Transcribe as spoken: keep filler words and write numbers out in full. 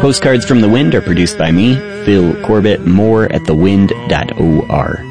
Postcards from the Wind are produced by me, Phil Corbett. More at the wind dot org.